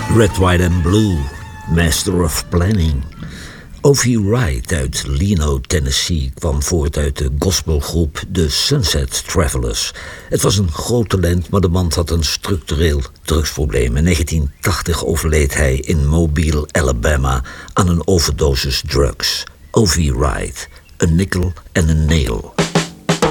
Red, White and Blue, Master of Planning. O.V. Wright uit Leno, Tennessee kwam voort uit de gospelgroep The Sunset Travelers. Het was een groot talent, maar de man had een structureel drugsprobleem. In 1980 overleed hij in Mobile, Alabama, aan een overdosis drugs. O.V. Wright, A Nickel and a Nail.